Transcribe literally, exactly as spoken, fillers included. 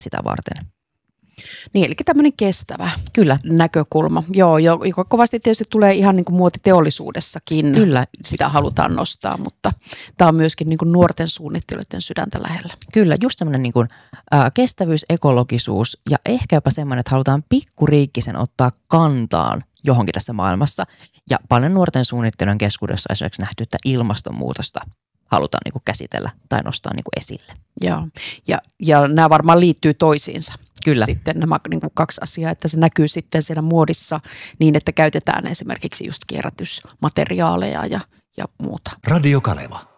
sitä varten. Niin, eli tämmöinen kestävä Kyllä. näkökulma, joo, joka kovasti tietysti tulee ihan niin kuin muotiteollisuudessakin. Kyllä. Sitä halutaan nostaa, mutta tämä on myöskin niin kuin nuorten suunnittelijoiden sydäntä lähellä. Kyllä, just semmoinen niin kuin, ä, kestävyys, ekologisuus ja ehkä jopa semmoinen, että halutaan pikkuriikkisen ottaa kantaan johonkin tässä maailmassa. Ja paljon nuorten suunnittelijoiden keskuudessa on esimerkiksi nähty, että ilmastonmuutosta halutaan niin kuin käsitellä tai nostaa niin kuin esille. Joo, ja, ja nämä varmaan liittyy toisiinsa. Kyllä. Sitten nämä niin kuin kaksi asiaa, että se näkyy sitten siellä muodissa niin, että käytetään esimerkiksi just kierrätysmateriaaleja ja, ja muuta. Radio Kaleva.